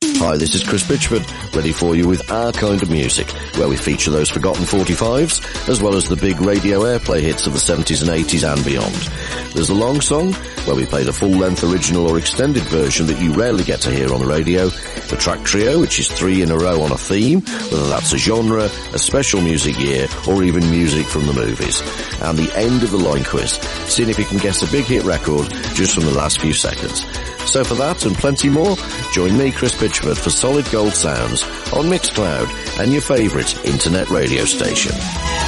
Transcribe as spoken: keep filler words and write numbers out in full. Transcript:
Hi, this is Chris Pitchford, ready for you with Our Kind of Music, where we feature those forgotten forty-fives, as well as the big radio airplay hits of the seventies and eighties and beyond. There's the long song, where we play the full-length original or extended version that you rarely get to hear on the radio. The track trio, which is three in a row on a theme, whether that's a genre, a special music year, or even music from the movies. And the end of the line quiz, seeing if you can guess a big hit record just from the last few seconds. So for that and plenty more, join me, Chris Pitchford, for solid gold sounds on Mixcloud and your favourite internet radio station.